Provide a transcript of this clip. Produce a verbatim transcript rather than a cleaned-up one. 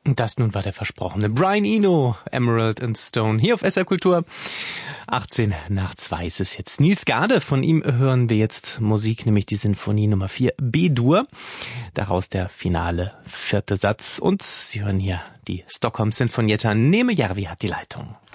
Das nun war der versprochene Brian Eno, Emerald and Stone, hier auf S R Kultur. achtzehn nach zwei ist es jetzt. Niels Gade, von ihm hören wir jetzt Musik, nämlich die Sinfonie Nummer vier, B-Dur. Daraus der finale vierte Satz. Und Sie hören hier die Stockholm Sinfonietta. Neeme Järvi hat die Leitung.